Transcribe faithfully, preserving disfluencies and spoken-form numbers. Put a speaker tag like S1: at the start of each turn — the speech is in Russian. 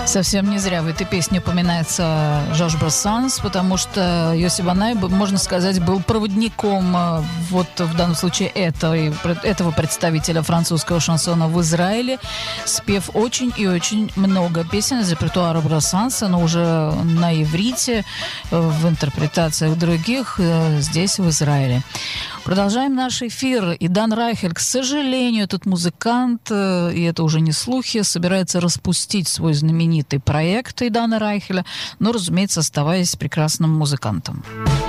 S1: Совсем не зря в этой песне упоминается Жорж Брассанс, потому что Йоси Банай, можно сказать, был проводником вот в данном случае этого, этого представителя французского шансона в Израиле, спев очень и очень много песен из репертуара Брассанса, но уже на иврите, в интерпретациях других здесь, в Израиле. Продолжаем наш эфир. И Дан Райхель, к сожалению, этот музыкант, и это уже не слухи, собирается распустить свой знаменитый проект Идана Райхеля, но, разумеется, оставаясь прекрасным музыкантом.